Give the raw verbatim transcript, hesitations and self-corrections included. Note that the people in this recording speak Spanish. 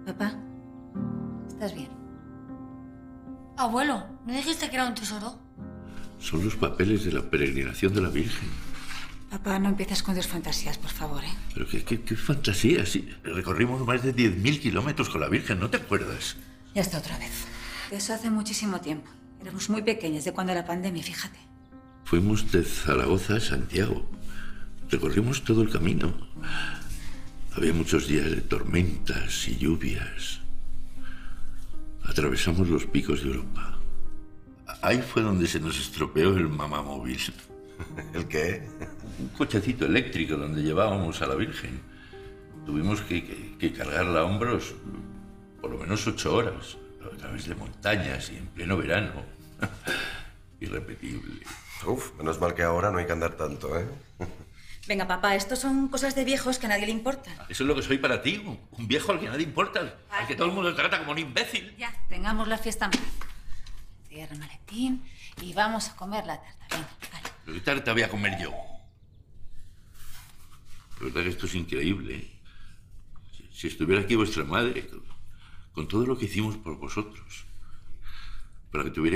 Papá, ¿estás bien? Abuelo, ¿no dijiste que era un tesoro? Son los papeles de la peregrinación de la Virgen. Papá, no empieces con tus fantasías, por favor, ¿eh? Pero qué, qué, qué fantasía, sí. Recorrimos más de diez mil kilómetros con la Virgen, ¿no te acuerdas? Ya está otra vez. Eso hace muchísimo tiempo. Éramos muy pequeños, de cuando la pandemia, fíjate. Fuimos de Zaragoza a Santiago. Recorrimos todo el camino. Había muchos días de tormentas y lluvias. Atravesamos los picos de Europa. Ahí fue donde se nos estropeó el mamamóvil. ¿El qué? Un cochecito eléctrico donde llevábamos a la Virgen. Tuvimos que, que, que cargarla a hombros por lo menos ocho horas, a través de montañas y en pleno verano. Irrepetible. Uf, menos mal que ahora no hay que andar tanto, ¿eh? Venga, papá, esto son cosas de viejos que a nadie le importan. Eso es lo que soy para ti, un viejo al que nadie importa, al que todo el mundo trata como un imbécil. Ya, tengamos la fiesta en paz. Cierra el maletín y vamos a comer la tarta. Venga, vale. ¿Pero qué tarta voy a comer yo? La verdad que esto es increíble, ¿eh? Si, si estuviera aquí vuestra madre, con, con todo lo que hicimos por vosotros, para que tuviera